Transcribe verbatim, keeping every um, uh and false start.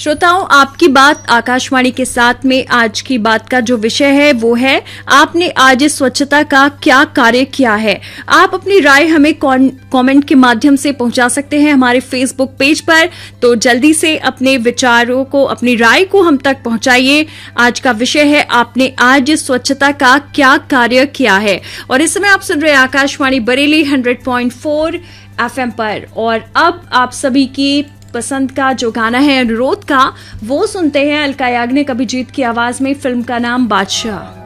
श्रोताओं, आपकी बात आकाशवाणी के साथ में आज की बात का जो विषय है वो है आपने आज इस स्वच्छता का क्या कार्य किया है। आप अपनी राय हमें कमेंट के माध्यम से पहुंचा सकते हैं हमारे फेसबुक पेज पर। तो जल्दी से अपने विचारों को, अपनी राय को हम तक पहुंचाइए। आज का विषय है आपने आज इस स्वच्छता का क्या कार्य किया है। और इस समय आप सुन रहे हैं Akashvani Bareilly hundred point four FM पर। और अब आप सभी की पसंद का जो गाना है अनुरोध का, वो सुनते हैं अलका याग्निक अभिजीत की आवाज में। फिल्म का नाम बादशाह।